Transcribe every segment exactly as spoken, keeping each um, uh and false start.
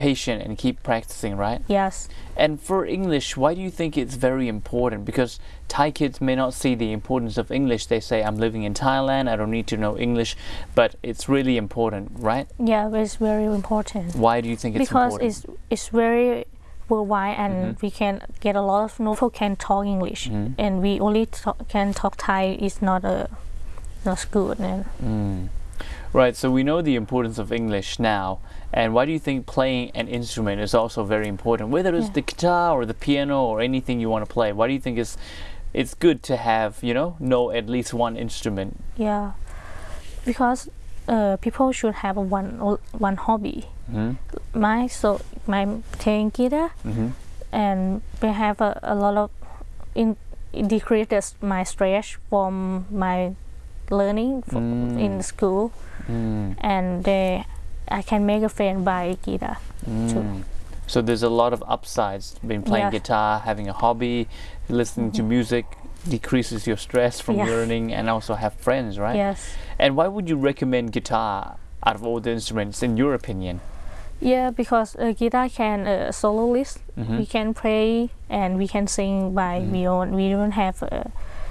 patient and keep practicing, right? Yes. And for English, why do you think it's very important? Because Thai kids may not see the importance of English. They say, I'm living in Thailand, I don't need to know English, but it's really important, right? Yeah, it's very important. Why do you think it's because important? Because it's, it's very worldwide, and mm-hmm. we can get a lot of people can talk English, mm-hmm. and we only talk, can talk Thai. It's not a not good. And mm. Right, so we know the importance of English now, and why do you think playing an instrument is also very important? Whether it's yeah. the guitar or the piano or anything you want to play, why do you think it's it's good to have, you know, know at least one instrument? Yeah, because uh, people should have one one hobby. Mm-hmm. My so my playing guitar, mm-hmm. and we have a, a lot of in it decreases my stress from my learning mm. in school, mm. and they, I can make a friend by guitar mm. too. So there's a lot of upsides being playing yes. guitar, having a hobby, listening mm-hmm. to music decreases your stress from yeah. learning, and also have friends, right? Yes. And why would you recommend guitar out of all the instruments, in your opinion? Yeah, because uh, guitar can uh, soloist. Mm-hmm. We can play and we can sing by mm-hmm. we own. We don't have uh,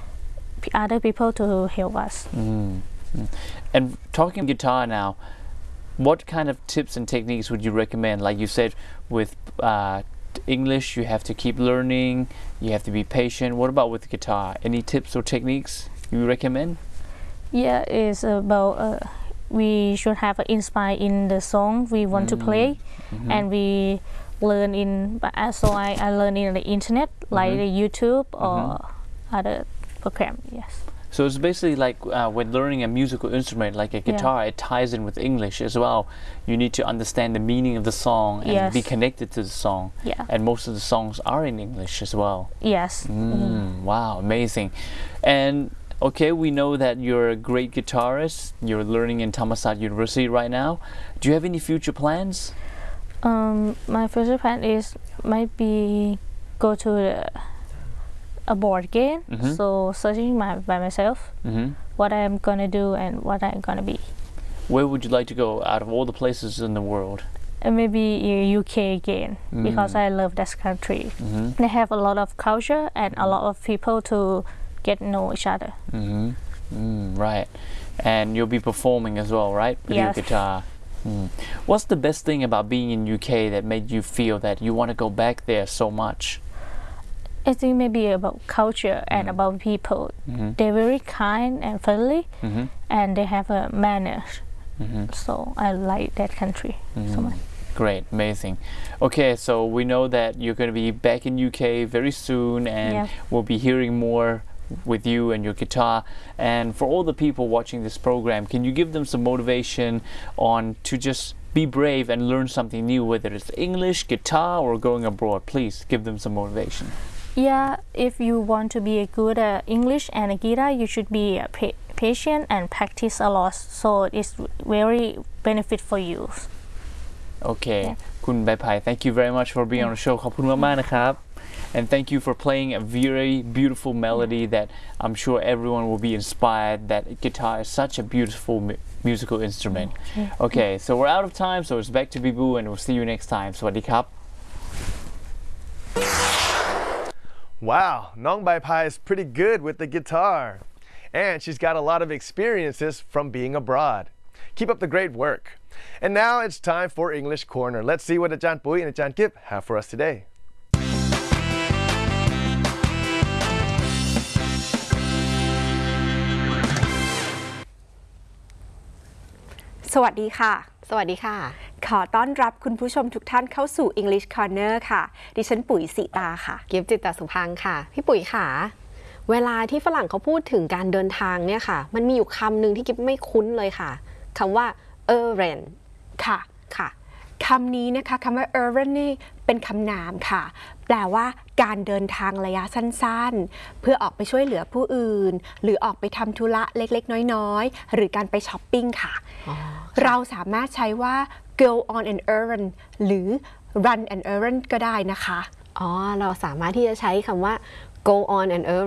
other people to help us. Mm-hmm. And talking guitar now, what kind of tips and techniques would you recommend? Like you said, with uh, English, you have to keep learning. You have to be patient. What about with guitar? Any tips or techniques you recommend? Yeah, it's about. Uh, we should have an inspire in the song we want mm-hmm. to play, mm-hmm. and we learn in so I, I learn in the internet like mm-hmm. the YouTube or mm-hmm. other program. Yes. So it's basically like uh, when learning a musical instrument like a guitar, yeah. it ties in with English as well. You need to understand the meaning of the song and yes. be connected to the song. Yeah. And most of the songs are in English as well. Yes. Mm, mm. Wow, amazing. And okay, we know that you're a great guitarist. You're learning in Thammasat University right now. Do you have any future plans? Um, my future plan is might be go to the, a board game. Mm-hmm. So searching my, by myself mm-hmm. what I'm gonna do and what I'm gonna be. Where would you like to go out of all the places in the world? Uh, maybe U K again mm. because I love that country. Mm-hmm. They have a lot of culture and a lot of people to get to know each other. Mm-hmm. Mm, right. And you'll be performing as well, right? With yes. your guitar. Mm. What's the best thing about being in U K that made you feel that you want to go back there so much? I think maybe about culture and mm-hmm. about people. Mm-hmm. They're very kind and friendly, mm-hmm. and they have a manners. Mm-hmm. So I like that country mm-hmm. so much. Great, amazing. Okay, so we know that you're going to be back in U K very soon, and yeah. we'll be hearing more with you and your guitar. And for all the people watching this program, can you give them some motivation on to just be brave and learn something new, whether it's English, guitar, or going abroad? Please give them some motivation. Yeah, if you want to be a good uh, English and a guitar, you should be uh, pa patient and practice a lot, so it's very benefit for you. Okay, yeah. คุณใบไผ่ thank you very much for being on the show ขอบคุณมากๆนะครับ and thank you for playing a very beautiful melody that I'm sure everyone will be inspired that guitar is such a beautiful mu musical instrument. Okay, so we're out of time, so it's back to Bibu, and we'll see you next time. สวัสดีครับ Wow, Nong Bai Pai is pretty good with the guitar, and she's got a lot of experiences from being abroad. Keep up the great work. And now it's time for English Corner. Let's see what Ajahn Pui and Ajahn Kip have for us today. สวัสดีค่ะสวัสดีค่ะขอต้อนรับคุณผู้ชมทุกท่านเข้าสู่ English Corner ค่ะดิฉันปุ๋ยสิตาค่ะกิฟต์จิตตสุพังค์ค่ะพี่ปุ๋ยค่ะเวลาที่ฝรั่งเขาพูดถึงการเดินทางเนี่ยค่ะมันมีอยู่คำหนึ่งที่กิฟต์ไม่คุ้นเลยค่ะคำว่า errand ค่ะค่ะคำนี้นะคะคำว่า errand นี่เป็นคำนามค่ะแปลว่าการเดินทางระยะสั้นๆเพื่อออกไปช่วยเหลือผู้อื่นหรือออกไปทำธุระเล็กๆน้อยๆหรือการไปช้อปปิ้งค่ะเราสามารถใช้ว่า go on an errand หรือ run an errand ก็ได้นะคะอ๋อเราสามารถที่จะใช้คำว่า go on an errand